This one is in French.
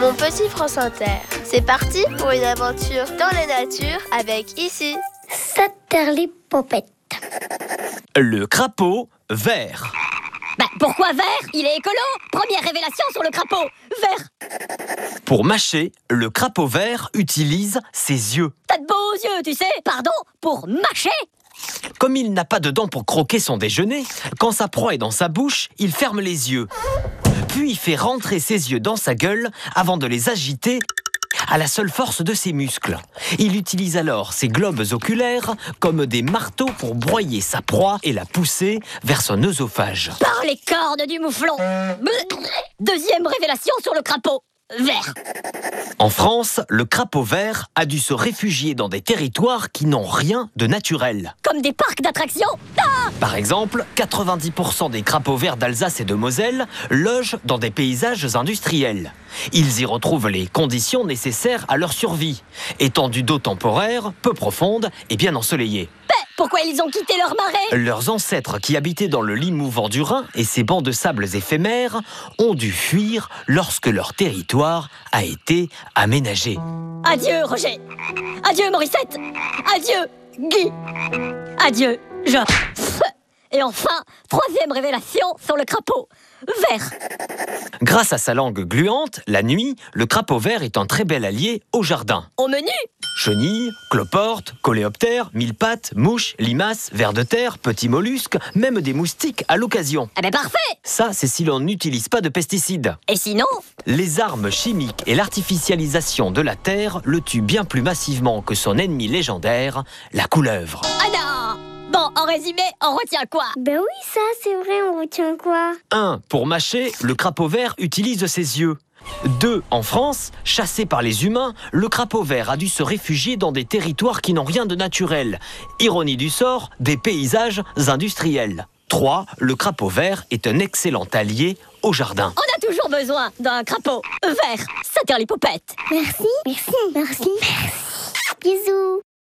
Mon petit France Inter. C'est parti pour une aventure dans la nature avec ici Saterlipopette. Le crapaud vert. Pourquoi vert? Il est écolo. Première révélation sur le crapaud. Vert. Pour mâcher, le crapaud vert utilise ses yeux. T'as de beaux yeux, tu sais. Pardon, pour mâcher. Comme il n'a pas de dents pour croquer son déjeuner, quand sa proie est dans sa bouche, il ferme les yeux. Puis il fait rentrer ses yeux dans sa gueule avant de les agiter à la seule force de ses muscles. Il utilise alors ses globes oculaires comme des marteaux pour broyer sa proie et la pousser vers son œsophage. Par les cornes du mouflon. Deuxième révélation sur le crapaud. Vert. En France, le crapaud vert a dû se réfugier dans des territoires qui n'ont rien de naturel. Comme des parcs d'attractions. Ah! Par exemple, 90% des crapauds verts d'Alsace et de Moselle logent dans des paysages industriels. Ils y retrouvent les conditions nécessaires à leur survie. Étendues d'eau temporaire, peu profonde et bien ensoleillée. Pourquoi ils ont quitté leur marais? Leurs ancêtres qui habitaient dans le lit mouvant du Rhin et ses bancs de sables éphémères ont dû fuir lorsque leur territoire a été aménagé. Adieu, Roger. Adieu, Morissette. Adieu, Guy. Adieu, Jean. Et enfin, troisième révélation sur le crapaud. Vert. Grâce à sa langue gluante, la nuit, le crapaud vert est un très bel allié au jardin. Au menu. Chenilles, cloportes, coléoptères, mille-pattes, mouches, limaces, vers de terre, petits mollusques, même des moustiques à l'occasion. Eh ben parfait. Ça, c'est si l'on n'utilise pas de pesticides. Et sinon? Les armes chimiques et l'artificialisation de la terre le tuent bien plus massivement que son ennemi légendaire, la couleuvre. Ah non! Bon, en résumé, on retient quoi? Ben oui, ça, c'est vrai, on retient quoi? 1. Pour mâcher, le crapaud vert utilise ses yeux. 2. En France, chassé par les humains, le crapaud vert a dû se réfugier dans des territoires qui n'ont rien de naturel. Ironie du sort, des paysages industriels. 3. Le crapaud vert est un excellent allié au jardin. On a toujours besoin d'un crapaud vert. Saterlipopette. Merci. Merci. Merci. Bisous.